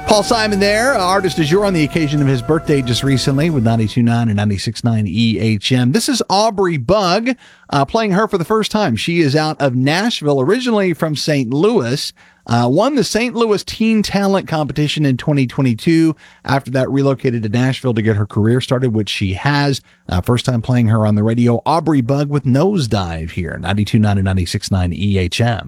Paul Simon there, artist du jour on the occasion of his birthday just recently with 92.9 and 96.9 EHM. This is Aubrey Bug, playing her for the first time. She is out of Nashville, originally from St. Louis. Won the St. Louis Teen Talent Competition in 2022. After that, relocated to Nashville to get her career started, which she has. First time playing her on the radio. Aubrey Bug with Nosedive here, 92.9 and 96.9 EHM.